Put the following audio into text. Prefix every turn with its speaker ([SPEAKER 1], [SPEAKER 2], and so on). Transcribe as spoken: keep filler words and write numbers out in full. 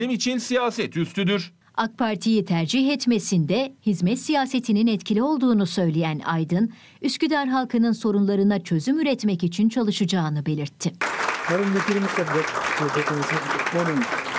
[SPEAKER 1] Benim için siyaset üstüdür.
[SPEAKER 2] AK Parti'yi tercih etmesinde hizmet siyasetinin etkili olduğunu söyleyen Aydın, Üsküdar halkının sorunlarına çözüm üretmek için çalışacağını belirtti.
[SPEAKER 3] Yarın